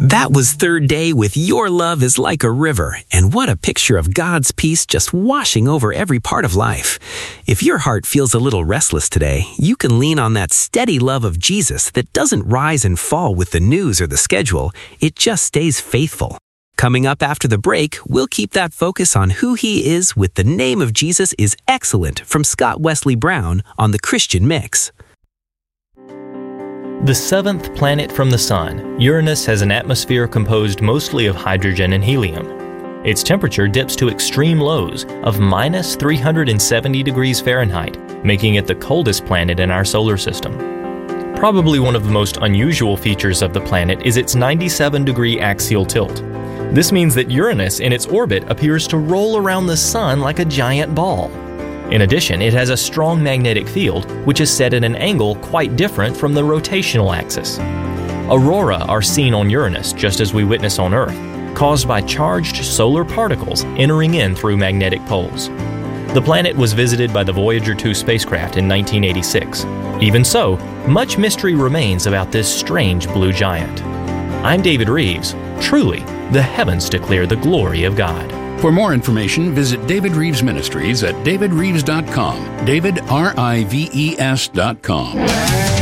That was Third Day with Your Love is Like a River, and what a picture of God's peace just washing over every part of life. If your heart feels a little restless today, you can lean on that steady love of Jesus that doesn't rise and fall with the news or the schedule. It just stays faithful. Coming up after the break, we'll keep that focus on who He is with The Name of Jesus is Excellent from Scott Wesley Brown on The Christian Mix. The seventh planet from the Sun, Uranus has an atmosphere composed mostly of hydrogen and helium. Its temperature dips to extreme lows of minus 370 degrees Fahrenheit, making it the coldest planet in our solar system. Probably one of the most unusual features of the planet is its 97-degree axial tilt. This means that Uranus in its orbit appears to roll around the Sun like a giant ball. In addition, it has a strong magnetic field, which is set at an angle quite different from the rotational axis. Aurora are seen on Uranus, just as we witness on Earth, caused by charged solar particles entering in through magnetic poles. The planet was visited by the Voyager 2 spacecraft in 1986. Even so, much mystery remains about this strange blue giant. I'm David Reeves. Truly, the heavens declare the glory of God. For more information, visit David Reeves Ministries at davidreeves.com. DavidRives.com.